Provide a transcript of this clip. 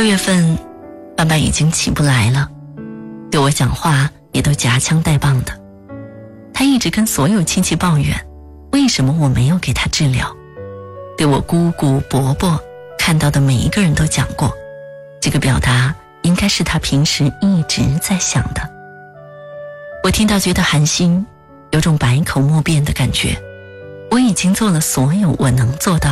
6月份，爸爸已经起不来了，对我讲话也都夹枪带棒的。他一直跟所有亲戚抱怨，为什么我没有给他治疗。对我姑姑伯伯看到的每一个人都讲过，这个表达应该是他平时一直在想的。我听到觉得寒心，有种百口莫辩的感觉。我已经做了所有我能做到